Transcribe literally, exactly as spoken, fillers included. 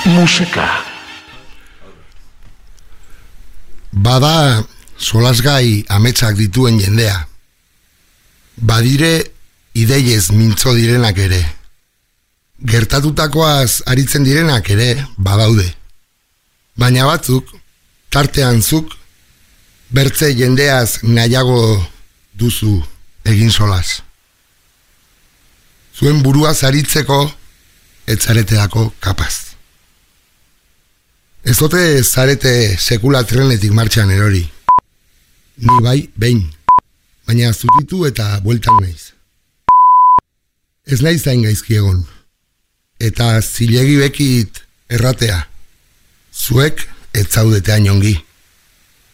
musika. Bada solasgai ametsak dituen jendea. Badire ideiez mintzo direnak ere. Gertatutakoaz aritzen direnak ere badaude. Baina batzuk, tartean zuk, bertze jendeaz nahiago duzu egin solas. Zuen buruaz aritzeko etzareteako kapaz. Ez ote zarete sekula trenetik martxan erori. Ni bai, behin. Baina zutitu eta bueltan naiz. Ez naiz zain gaizki egon. Eta zilegi bekit erratea. Zuek ez zaudete hain ongi.